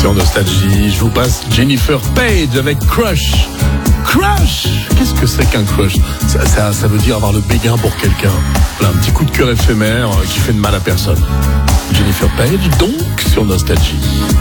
Sur Nostalgie, je vous passe Jennifer Page avec Crush. Crush! Qu'est-ce que c'est qu'un crush? Ça veut dire avoir le béguin pour quelqu'un. Voilà, un petit coup de cœur éphémère qui fait de mal à personne. Jennifer Page, donc, sur Nostalgie.